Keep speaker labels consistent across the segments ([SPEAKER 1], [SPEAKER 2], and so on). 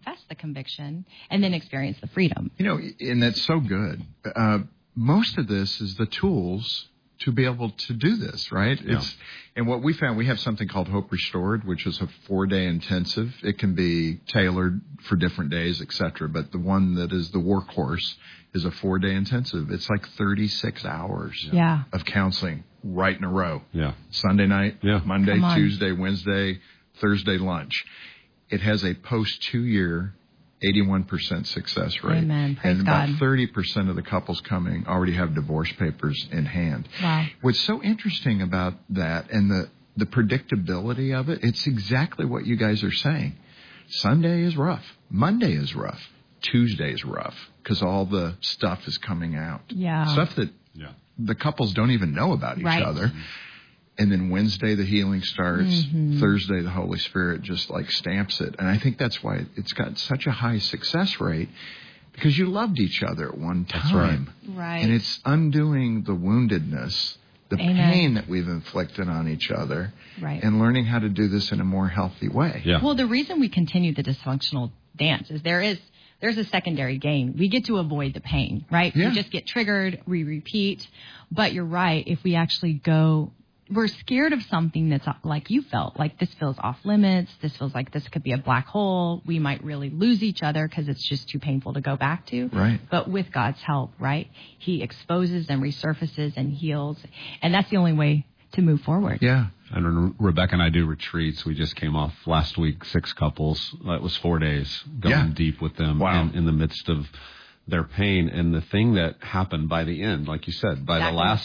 [SPEAKER 1] confess the conviction, and then experience the freedom.
[SPEAKER 2] And that's so good. Most of this is the tools to be able to do this, right?
[SPEAKER 3] Yeah.
[SPEAKER 2] And what we found, we have something called Hope Restored, which is a 4-day intensive. It can be tailored for different days, et cetera, but the one that is the workhorse is a 4-day intensive. It's like 36 hours of counseling right in a row.
[SPEAKER 3] Yeah.
[SPEAKER 2] Sunday night, Monday, Tuesday, Wednesday, Thursday lunch. It has a post-2-year 81% success rate.
[SPEAKER 1] Amen. Praise
[SPEAKER 2] and
[SPEAKER 1] God.
[SPEAKER 2] about 30% of the couples coming already have divorce papers in hand.
[SPEAKER 1] Wow.
[SPEAKER 2] What's so interesting about that and the predictability of it, it's exactly what you guys are saying. Sunday is rough. Monday is rough. Tuesday is rough because all the stuff is coming out.
[SPEAKER 1] Yeah.
[SPEAKER 2] Stuff that the couples don't even know about each other. And then Wednesday, the healing starts.
[SPEAKER 1] Mm-hmm.
[SPEAKER 2] Thursday, the Holy Spirit just like stamps it. And I think that's why it's got such a high success rate, because you loved each other at one time.
[SPEAKER 1] That's right.
[SPEAKER 2] And it's undoing the woundedness, the pain that we've inflicted on each other, and learning how to do this in a more healthy way.
[SPEAKER 3] Yeah.
[SPEAKER 1] Well, the reason we continue the dysfunctional dance is there's a secondary gain. We get to avoid the pain, right?
[SPEAKER 2] Yeah.
[SPEAKER 1] We just get triggered, we repeat. But you're right, if we actually go... We're scared of something that's like you felt, like this feels off limits. This feels like this could be a black hole. We might really lose each other because it's just too painful to go back to.
[SPEAKER 2] Right.
[SPEAKER 1] But with God's help, right, He exposes and resurfaces and heals. And that's the only way to move forward.
[SPEAKER 2] Yeah.
[SPEAKER 3] And when Rebecca and I do retreats, we just came off last week, 6 couples. It was 4 days going deep with them in the midst of their pain. And the thing that happened by the end, like you said, by the last,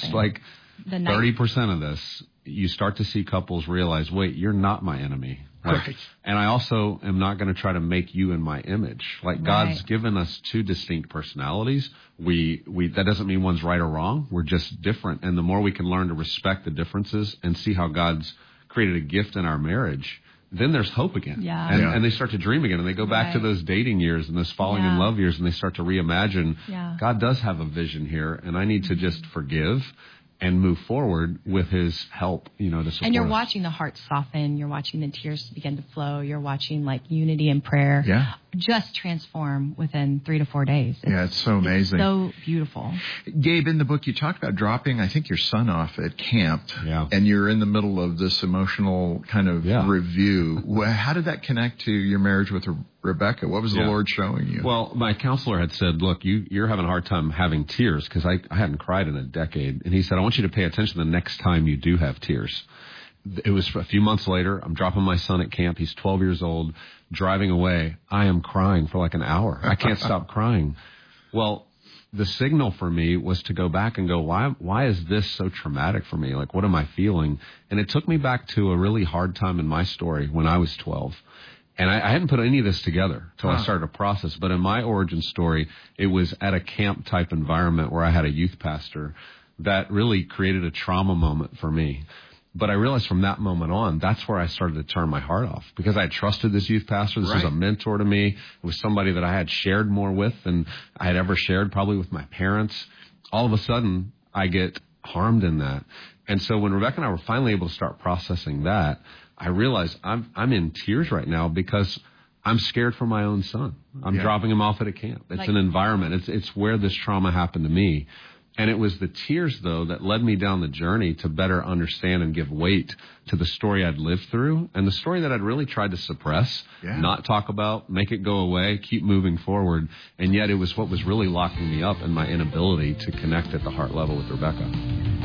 [SPEAKER 3] 30% of this, you start to see couples realize, wait, you're not my enemy. And I also am not going to try to make you in my image. God's given us 2 distinct personalities. That doesn't mean one's right or wrong. We're just different. And the more we can learn to respect the differences and see how God's created a gift in our marriage, then there's hope again. And they start to dream again. And they go back to those dating years and those falling in love years, and they start to reimagine, God does have a vision here, and I need to just forgive and move forward with His help, to support
[SPEAKER 1] And you're
[SPEAKER 3] us.
[SPEAKER 1] watching the heart soften. You're watching the tears begin to flow. You're watching unity and prayer just transform within 3 to 4 days.
[SPEAKER 2] It's so amazing.
[SPEAKER 1] It's so beautiful.
[SPEAKER 2] Gabe, in the book, you talked about dropping, I think, your son off at camp, and you're in the middle of this emotional kind of review. How did that connect to your marriage with Rebecca? What was the Lord showing you?
[SPEAKER 3] Well, my counselor had said, look, you're having a hard time having tears, because I hadn't cried in a decade. And he said, I want you to pay attention the next time you do have tears. It was a few months later. I'm dropping my son at camp. He's 12 years old, driving away. I am crying for an hour. I can't stop crying. Well, the signal for me was to go back and go, why is this so traumatic for me? What am I feeling? And it took me back to a really hard time in my story when I was 12. And I hadn't put any of this together until I started a process. But in my origin story, it was at a camp-type environment where I had a youth pastor that really created a trauma moment for me. But I realized from that moment on, that's where I started to turn my heart off, because I had trusted this youth pastor. This was a mentor to me. It was somebody that I had shared more with than I had ever shared, probably with my parents. All of a sudden, I get harmed in that. And so when Rebecca and I were finally able to start processing that, I realized I'm in tears right now because I'm scared for my own son. I'm dropping him off at a camp. It's an environment. It's where this trauma happened to me. And it was the tears, though, that led me down the journey to better understand and give weight to the story I'd lived through, and the story that I'd really tried to suppress, not talk about, make it go away, keep moving forward. And yet it was what was really locking me up and my inability to connect at the heart level with Rebecca.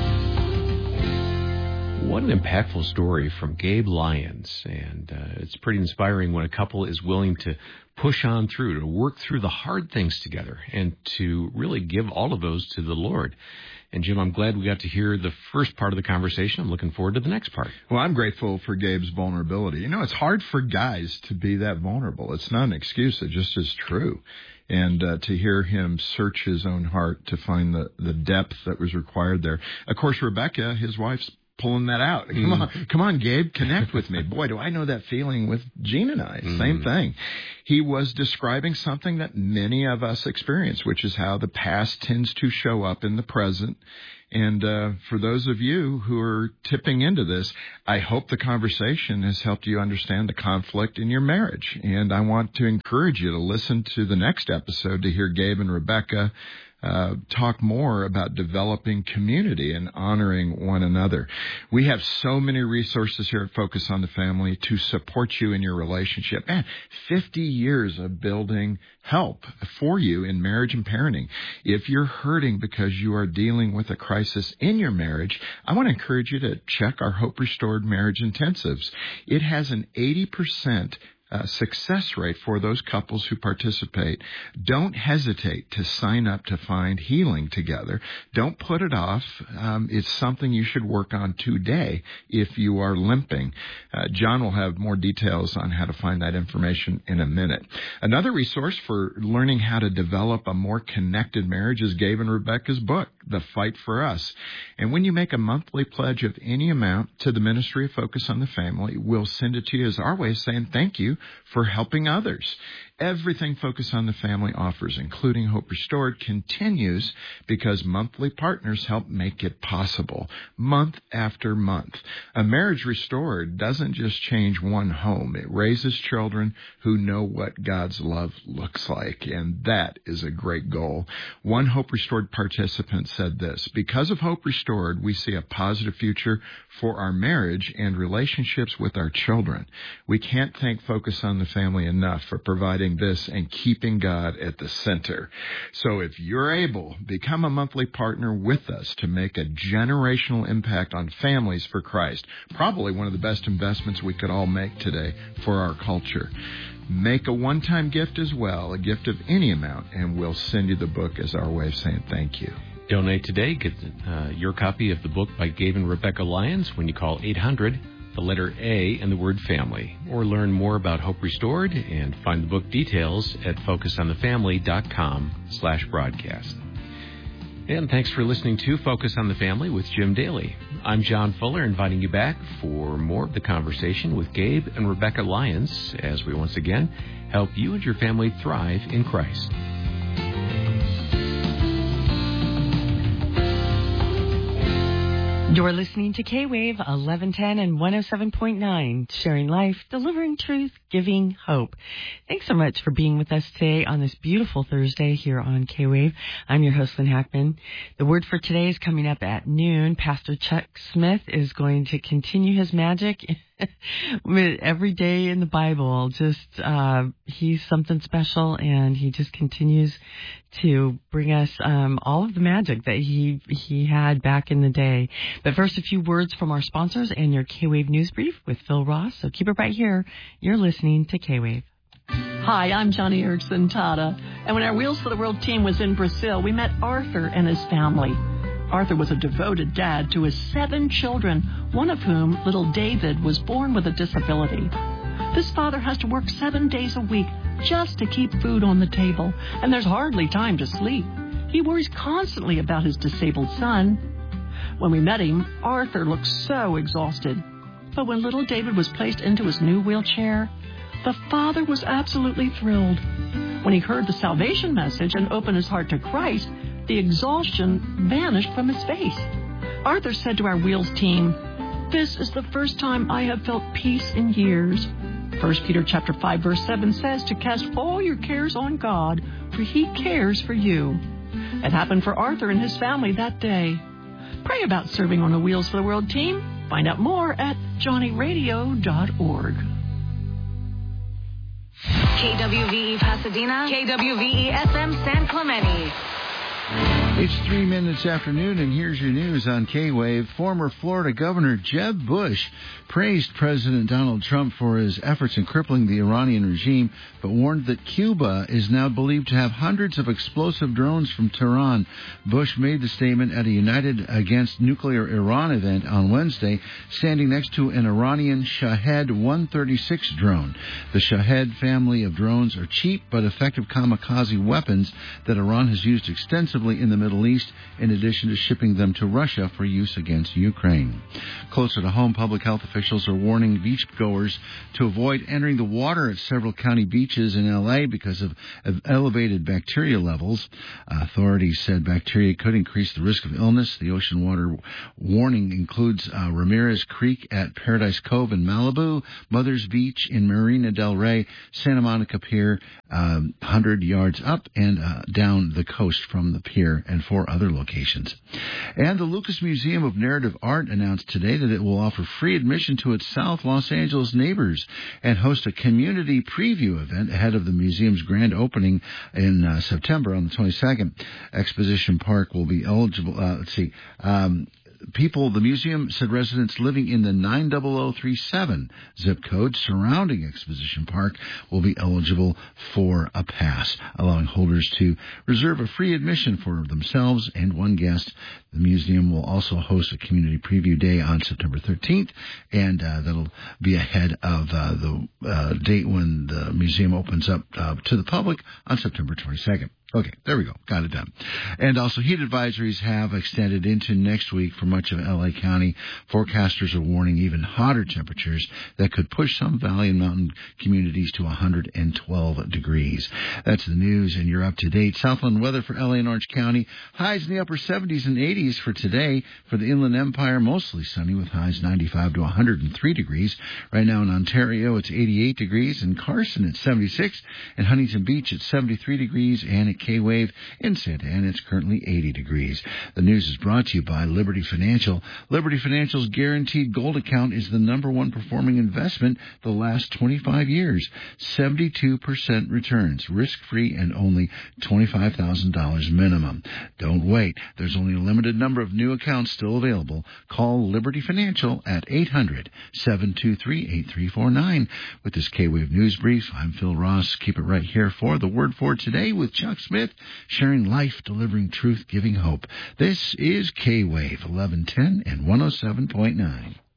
[SPEAKER 4] What an impactful story from Gabe Lyons, and it's pretty inspiring when a couple is willing to push on through, to work through the hard things together, and to really give all of those to the Lord. And Jim, I'm glad we got to hear the first part of the conversation. I'm looking forward to the next part.
[SPEAKER 2] Well, I'm grateful for Gabe's vulnerability. It's hard for guys to be that vulnerable. It's not an excuse. It just is true. And to hear him search his own heart to find the depth that was required there. Of course, Rebecca, his wife's pulling that out. Come on, Gabe, connect with me. Boy, do I know that feeling with Gene and I. Same thing. He was describing something that many of us experience, which is how the past tends to show up in the present. And for those of you who are tipping into this, I hope the conversation has helped you understand the conflict in your marriage. And I want to encourage you to listen to the next episode to hear Gabe and Rebecca talk more about developing community and honoring one another. We have so many resources here at Focus on the Family to support you in your relationship. Man, 50 years of building help for you in marriage and parenting. If you're hurting because you are dealing with a crisis in your marriage, I want to encourage you to check our Hope Restored Marriage Intensives. It has an 80% success rate for those couples who participate. Don't hesitate to sign up to find healing together. Don't put it off. It's something you should work on today if you are limping. John will have more details on how to find that information in a minute. Another resource for learning how to develop a more connected marriage is Gabe and Rebecca's book, The Fight for Us. And when you make a monthly pledge of any amount to the Ministry of Focus on the Family, we'll send it to you as our way of saying thank you for helping others. Everything Focus on the Family offers, including Hope Restored, continues because monthly partners help make it possible, month after month. A marriage restored doesn't just change one home. It raises children who know what God's love looks like, and that is a great goal. One Hope Restored participant said this: because of Hope Restored, we see a positive future for our marriage and relationships with our children. We can't thank Focus on the Family enough for providing this and keeping God at the center. So if you're able, become a monthly partner with us to make a generational impact on families for Christ. Probably one of the best investments we could all make today for our culture. Make a one-time gift as well, a gift of any amount, and we'll send you the book as our way of saying thank you.
[SPEAKER 4] Donate today. Get your copy of the book by Gabe and Rebecca Lyons when you call 800, the letter A, and the word family. Or learn more about Hope Restored and find the book details at focusonthefamily.com/broadcast. And thanks for listening to Focus on the Family with Jim Daly. I'm John Fuller, inviting you back for more of the conversation with Gabe and Rebecca Lyons as we once again help you and your family thrive in Christ.
[SPEAKER 5] You're listening to K-Wave 1110 and 107.9, sharing life, delivering truth, giving hope. Thanks so much for being with us today on this beautiful Thursday here on K-Wave. I'm your host, Lynn Hackman. The word for today is coming up at noon. Pastor Chuck Smith is going to continue his magic with every day in the Bible. He's something special, and he just continues to bring us all of the magic that he had back in the day. But first, a few words from our sponsors and your K-Wave News Brief with Phil Ross. So keep it right here. You're listening to K-Wave.
[SPEAKER 6] Hi, I'm Johnny Erickson Tada. And when our Wheels for the World team was in Brazil, we met Arthur and his family. Arthur was a devoted dad to his 7 children, one of whom, little David, was born with a disability. This father has to work 7 days a week just to keep food on the table, and there's hardly time to sleep. He worries constantly about his disabled son. When we met him, Arthur looked so exhausted. But when little David was placed into his new wheelchair, the father was absolutely thrilled. When he heard the salvation message and opened his heart to Christ, the exhaustion vanished from his face. Arthur said to our Wheels team, "This is the first time I have felt peace in years." 1 Peter chapter 5, verse 7 says to cast all your cares on God, for he cares for you. It happened for Arthur and his family that day. Pray about serving on the Wheels for the World team. Find out more at johnnyradio.org.
[SPEAKER 7] KWVE Pasadena, KWVE FM San Clemente.
[SPEAKER 8] It's 3 minutes after noon, and here's your news on K-Wave. Former Florida Governor Jeb Bush praised President Donald Trump for his efforts in crippling the Iranian regime, but warned that Cuba is now believed to have hundreds of explosive drones from Tehran. Bush made the statement at a United Against Nuclear Iran event on Wednesday, standing next to an Iranian Shahed 136 drone. The Shahed family of drones are cheap but effective kamikaze weapons that Iran has used extensively in the Middle East, in addition to shipping them to Russia for use against Ukraine. Closer to home, public health officials are warning beachgoers to avoid entering the water at several county beaches in L.A. because of elevated bacteria levels. Authorities said bacteria could increase the risk of illness. The ocean water warning includes Ramirez Creek at Paradise Cove in Malibu, Mother's Beach in Marina del Rey, Santa Monica Pier, 100 yards up and down the coast from the pier, and 4 other locations. And the Lucas Museum of Narrative Art announced today that it will offer free admission to its South Los Angeles neighbors and host a community preview event ahead of the museum's grand opening in September on the 22nd. Exposition Park will be eligible. The museum said residents living in the 90037 zip code surrounding Exposition Park will be eligible for a pass, allowing holders to reserve a free admission for themselves and one guest. The museum will also host a community preview day on September 13th, and that'll be ahead of the date when the museum opens up to the public on September 22nd. Okay, there we go. Got it done. And also, heat advisories have extended into next week for much of L.A. County. Forecasters are warning even hotter temperatures that could push some valley and mountain communities to 112 degrees. That's the news, and you're up to date. Southland weather for L.A. and Orange County. Highs in the upper 70s and 80s for today. For the Inland Empire, mostly sunny with highs 95 to 103 degrees. Right now in Ontario, it's 88 degrees. In Carson, it's 76. In Huntington Beach, it's 73 degrees. And at K-Wave in Santa Ana, it's currently 80 degrees. The news is brought to you by Liberty Financial. Liberty Financial's Guaranteed Gold account is the #1 performing investment the last 25 years. 72% returns, risk-free, and only $25,000 minimum. Don't wait. There's only a limited number of new accounts still available. Call Liberty Financial at 800-723-8349. With this K-Wave News Brief, I'm Phil Ross. Keep it right here for The Word for Today with Chuck Smith, sharing life, delivering truth, giving hope. This is K-Wave 1110 and 107.9.